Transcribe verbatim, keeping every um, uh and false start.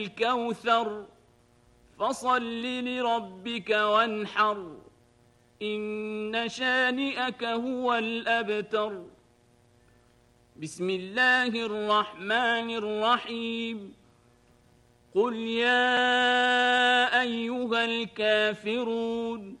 الكوثر فصل لربك وانحر إن شانئك هو الأبتر. بسم الله الرحمن الرحيم. قل يا أيها الكافرون